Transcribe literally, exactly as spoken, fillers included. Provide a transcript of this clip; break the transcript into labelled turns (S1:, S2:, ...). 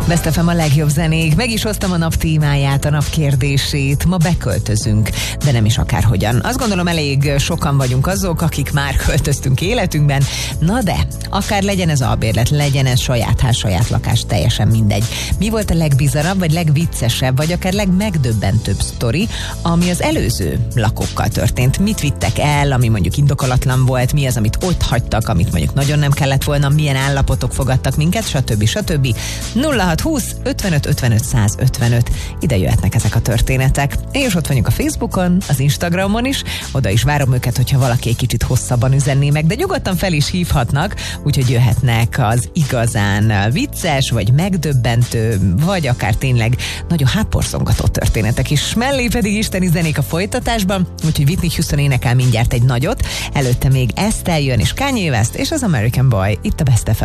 S1: Best ef em a legjobb zenék. Meg is hoztam a nap témáját, a nap kérdését. Ma beköltözünk, de nem is akárhogyan. Azt gondolom, elég sokan vagyunk azok, akik már költöztünk életünkben. Na de, akár legyen ez albérlet, legyen ez saját ház, saját lakás, teljesen mindegy. Mi volt a legbizarabb, vagy legviccesebb, vagy akár legmegdöbbentőbb sztori, ami az előző lakókkal történt? Mit vittek el, ami mondjuk indokolatlan volt, mi az, amit ott hagytak, amit mondjuk nagyon nem kellett volna, milyen állapotok fogadtak minket, stb. stb. nulla hat húsz ötvenöt ötvenöt százötvenöt. Ide jöhetnek ezek a történetek. És ott vagyunk a Facebookon, az Instagramon is, oda is várom őket, hogyha valaki egy kicsit hosszabban üzenné meg, de nyugodtan fel is hívhatnak, úgyhogy jöhetnek az igazán vicces, vagy megdöbbentő, vagy akár tényleg nagyon hátborzongató történetek is. Mellé pedig isteni zenék a folytatásban, úgyhogy Whitney Houston énekel mindjárt egy nagyot, előtte még Estelle jön és Kanye West és az American Boy, itt a Best ef em.